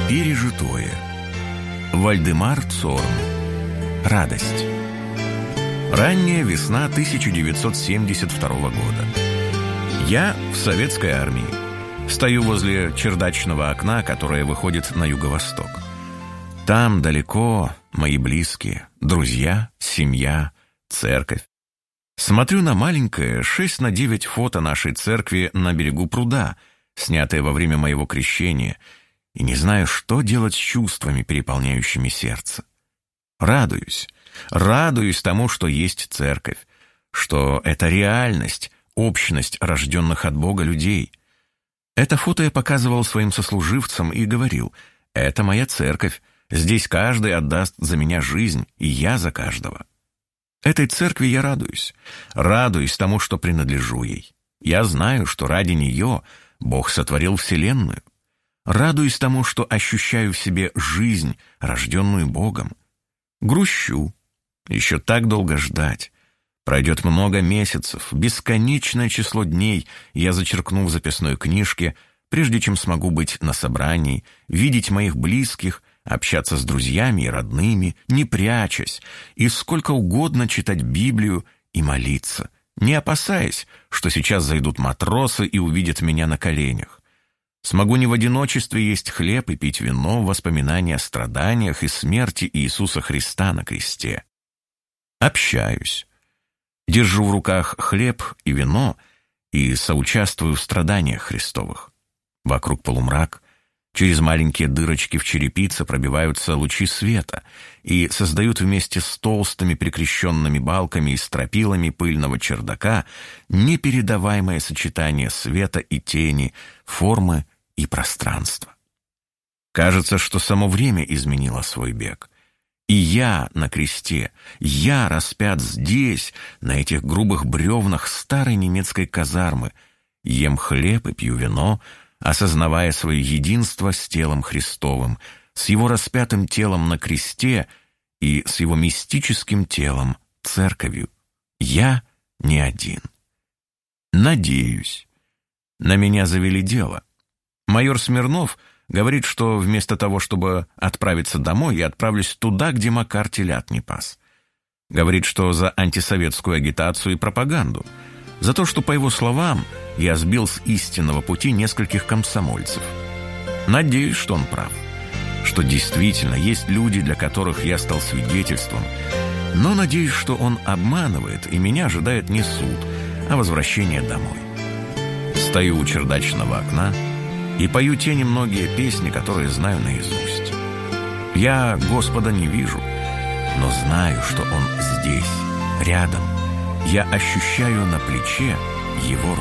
Пережитое. Вальдемар Цорн. Радость. Ранняя весна 1972 года. Я в советской армии. Стою возле чердачного окна, которое выходит на юго-восток. Там далеко мои близкие, друзья, семья, церковь. Смотрю на маленькое 6:9 фото нашей церкви на берегу пруда, снятое во время моего крещения, и не знаю, что делать с чувствами, переполняющими сердце. Радуюсь тому, что есть церковь, что это реальность, общность рожденных от Бога людей. Это фото я показывал своим сослуживцам и говорил: «Это моя церковь, здесь каждый отдаст за меня жизнь, и я за каждого». Этой церкви я радуюсь тому, что принадлежу ей. Я знаю, что ради нее Бог сотворил вселенную. Радуюсь тому, что ощущаю в себе жизнь, рожденную Богом. Грущу. Еще так долго ждать. Пройдет много месяцев, бесконечное число дней я зачеркну в записной книжке, прежде чем смогу быть на собрании, видеть моих близких, общаться с друзьями и родными, не прячась, и сколько угодно читать Библию и молиться, не опасаясь, что сейчас зайдут матросы и увидят меня на коленях. Смогу не в одиночестве есть хлеб и пить вино в воспоминании о страданиях и смерти Иисуса Христа на кресте. Общаюсь. Держу в руках хлеб и вино и соучаствую в страданиях Христовых. Вокруг полумрак, через маленькие дырочки в черепице пробиваются лучи света и создают вместе с толстыми прикрещенными балками и стропилами пыльного чердака непередаваемое сочетание света и тени, формы и пространства. Кажется, что само время изменило свой бег. И я на кресте, я распят здесь, на этих грубых бревнах старой немецкой казармы, ем хлеб и пью вино, осознавая свое единство с телом Христовым, с его распятым телом на кресте и с его мистическим телом, церковью. Я не один. Надеюсь. На меня завели дело. Майор Смирнов говорит, что вместо того, чтобы отправиться домой, я отправлюсь туда, где Макар телят не пас. Говорит, что за антисоветскую агитацию и пропаганду. За то, что, по его словам, я сбил с истинного пути нескольких комсомольцев. Надеюсь, что он прав. Что действительно есть люди, для которых я стал свидетельством. Но надеюсь, что он обманывает, и меня ожидает не суд, а возвращение домой. Стою у чердачного окна и пою те немногие песни, которые знаю наизусть. Я Господа не вижу, но знаю, что Он здесь, рядом. Я ощущаю на плече Его руку.